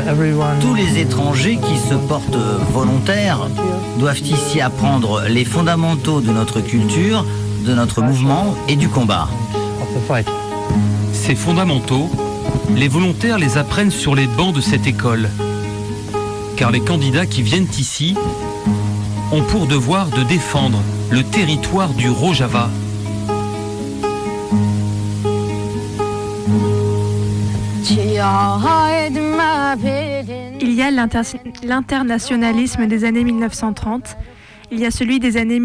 Tous les étrangers qui se portent volontaires doivent ici apprendre les fondamentaux de notre culture, de notre mouvement et du combat. Ces fondamentaux, les volontaires les apprennent sur les bancs de cette école. Car les candidats qui viennent ici ont pour devoir de défendre le territoire du Rojava. Il y a l'internationalisme des années 1930, il y a celui des années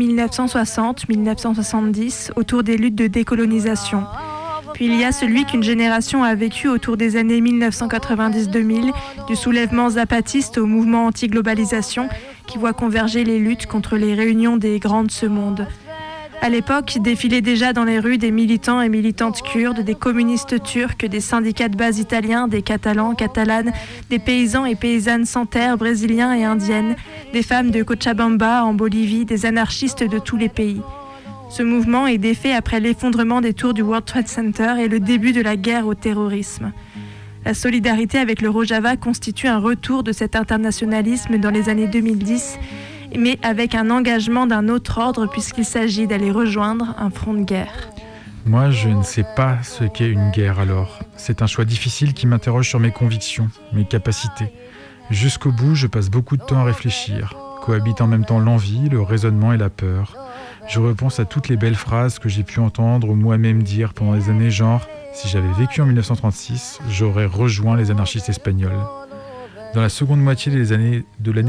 1960-1970 autour des luttes de décolonisation. Puis il y a celui qu'une génération a vécu autour des années 1990-2000, du soulèvement zapatiste au mouvement anti-globalisation qui voit converger les luttes contre les réunions des grands de ce monde. À l'époque, défilaient déjà dans les rues des militants et militantes kurdes, des communistes turcs, des syndicats de base italiens, des catalans, catalanes, des paysans et paysannes sans terre, brésiliens et indiennes, des femmes de Cochabamba en Bolivie, des anarchistes de tous les pays. Ce mouvement est défait après l'effondrement des tours du World Trade Center et le début de la guerre au terrorisme. La solidarité avec le Rojava constitue un retour de cet internationalisme dans les années 2010, mais avec un engagement d'un autre ordre puisqu'il s'agit d'aller rejoindre un front de guerre. Moi, je ne sais pas ce qu'est une guerre alors. C'est un choix difficile qui m'interroge sur mes convictions, mes capacités. Jusqu'au bout, je passe beaucoup de temps à réfléchir. Cohabitent en même temps l'envie, le raisonnement et la peur. Je repense à toutes les belles phrases que j'ai pu entendre ou moi-même dire pendant des années, genre « Si j'avais vécu en 1936, j'aurais rejoint les anarchistes espagnols ». Dans la seconde moitié de l'année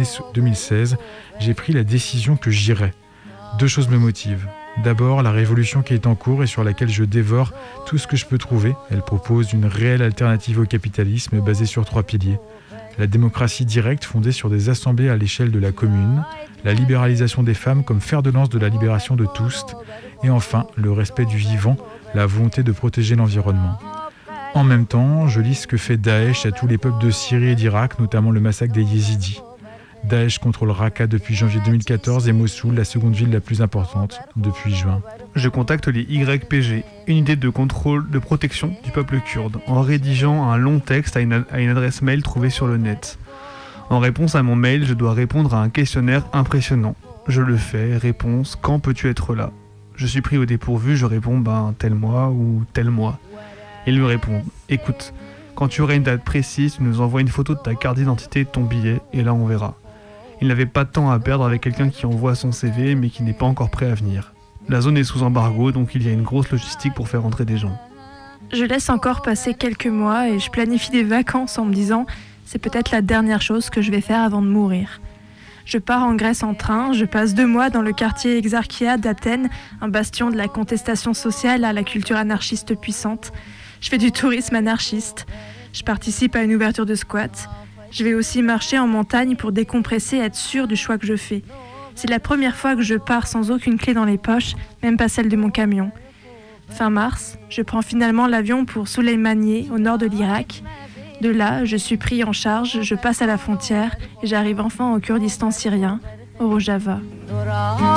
2016, j'ai pris la décision que j'irais. Deux choses me motivent. D'abord, la révolution qui est en cours et sur laquelle je dévore tout ce que je peux trouver. Elle propose une réelle alternative au capitalisme basée sur 3 piliers. La démocratie directe fondée sur des assemblées à l'échelle de la commune, la libéralisation des femmes comme fer de lance de la libération de tous, et enfin, le respect du vivant, la volonté de protéger l'environnement. En même temps, je lis ce que fait Daesh à tous les peuples de Syrie et d'Irak, notamment le massacre des Yézidis. Daesh contrôle Raqqa depuis janvier 2014 et Mossoul, la seconde ville la plus importante, depuis juin. Je contacte les YPG, unité de contrôle de protection du peuple kurde, en rédigeant un long texte à une adresse mail trouvée sur le net. En réponse à mon mail, je dois répondre à un questionnaire impressionnant. Je le fais, réponse, quand peux-tu être là ? Je suis pris au dépourvu, je réponds, tel mois ou tel mois. Ils me répondent, écoute, quand tu auras une date précise, tu nous envoies une photo de ta carte d'identité et de ton billet, et là on verra. Il n'avait pas de temps à perdre avec quelqu'un qui envoie son CV mais qui n'est pas encore prêt à venir. La zone est sous embargo, donc il y a une grosse logistique pour faire entrer des gens. Je laisse encore passer quelques mois et je planifie des vacances en me disant « c'est peut-être la dernière chose que je vais faire avant de mourir ». Je pars en Grèce en train, je passe 2 mois dans le quartier Exarchia d'Athènes, un bastion de la contestation sociale à la culture anarchiste puissante. Je fais du tourisme anarchiste, je participe à une ouverture de squat. Je vais aussi marcher en montagne pour décompresser et être sûre du choix que je fais. C'est la première fois que je pars sans aucune clé dans les poches, même pas celle de mon camion. Fin mars, je prends finalement l'avion pour Soleimaniye, au nord de l'Irak. De là, je suis pris en charge, je passe à la frontière et j'arrive enfin au Kurdistan syrien, au Rojava.